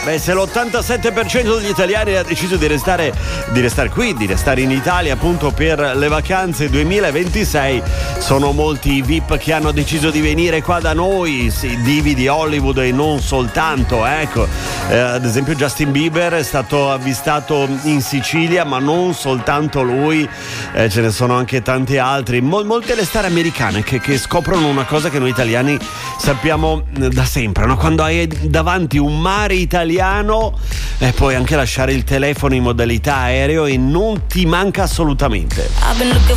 Beh, se l'87% degli italiani ha deciso di restare qui, di restare in Italia appunto per le vacanze 2026, sono molti i VIP che hanno deciso di venire qua da noi, sì, divi di Hollywood e non soltanto, ecco. Ad esempio Justin Bieber è stato avvistato in Sicilia, ma non soltanto lui, ce ne sono anche tanti altri, molte le star americane che scoprono una cosa che noi italiani sappiamo da sempre, no? Quando hai davanti un mare italiano puoi anche lasciare il telefono in modalità aereo e non ti manca assolutamente. I've been looking